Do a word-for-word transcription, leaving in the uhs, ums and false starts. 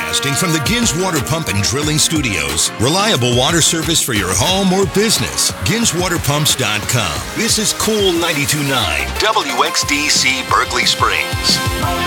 Broadcasting from the Gins Water Pump and Drilling Studios. Reliable water service for your home or business. Gins Water Pumps dot com. This is Cool ninety-two point nine W X D C Berkeley Springs.